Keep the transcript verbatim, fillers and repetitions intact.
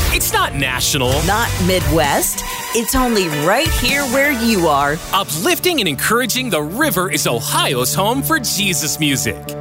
It's not national. Not Midwest. It's only right here where you are. Uplifting and encouraging, the River is Ohio's home for Jesus music.